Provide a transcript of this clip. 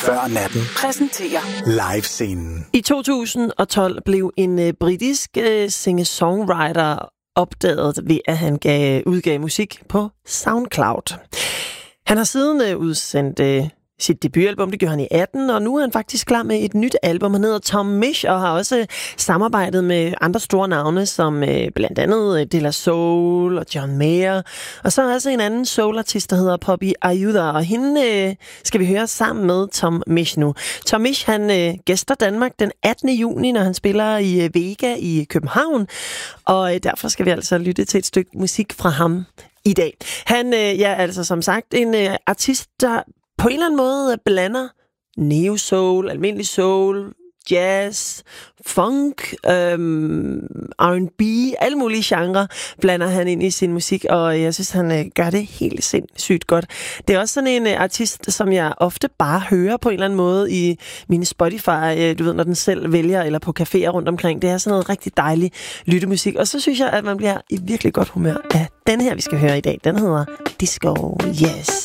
Før natten præsenterer Live-scenen. I 2012 blev en britisk singer-songwriter opdaget ved, at han udgav musik på SoundCloud. Han har siden udsendt sit debutalbum, det gjorde han i 18, og nu er han faktisk klar med et nyt album. Han hedder Tom Misch og har også samarbejdet med andre store navne, som blandt andet De La Soul og John Mayer. Og så er også en anden soulartist, der hedder Poppy Ayuda, og hende skal vi høre sammen med Tom Misch nu. Tom Misch, han gæster Danmark den 18. juni, når han spiller i Vega i København, og derfor skal vi altså lytte til et stykke musik fra ham i dag. Han er altså som sagt en artist, der på en eller anden måde blander neo-soul, almindelig soul, jazz, funk, R&B, alle mulige genrer blander han ind i sin musik, og jeg synes, han gør det helt sindssygt godt. Det er også sådan en artist, som jeg ofte bare hører på en eller anden måde i mine Spotify, du ved, når den selv vælger, eller på caféer rundt omkring. Det er sådan noget rigtig dejlig lyttemusik, og så synes jeg, at man bliver i virkelig godt humør af den her, vi skal høre i dag. Den hedder Disco Yes.